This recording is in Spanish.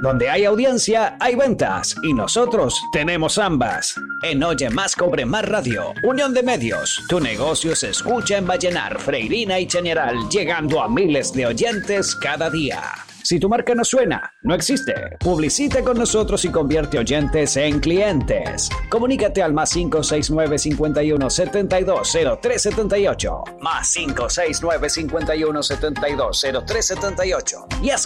Donde hay audiencia, hay ventas. Y nosotros tenemos ambas. En Oye Más Cobre Más Radio, Unión de Medios. Tu negocio se escucha en Vallenar, Freirina y Chañaral, llegando a miles de oyentes cada día. Si tu marca no suena, no existe. Publicita con nosotros y convierte oyentes en clientes. Comunícate al +569 51 72 03 78. +569 51 72 03 78. Y haz